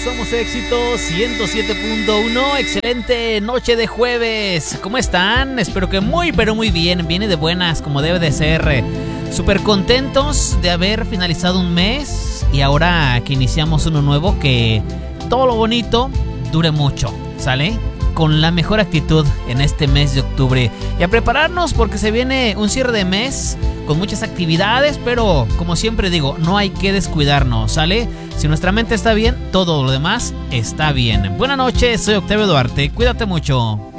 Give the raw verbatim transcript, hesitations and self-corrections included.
Somos Éxito ciento siete punto uno. Excelente noche de jueves. ¿Cómo están? Espero que muy pero muy bien. Viene de buenas como debe de ser. Súper contentos de haber finalizado un mes y ahora que iniciamos uno nuevo, que todo lo bonito dure mucho, ¿sale? Con la mejor actitud en este mes de octubre y a prepararnos porque se viene un cierre de mes con muchas actividades, pero como siempre digo, no hay que descuidarnos, ¿sale? Si nuestra mente está bien, todo lo demás está bien. Buenas noches, soy Octavio Duarte, cuídate mucho.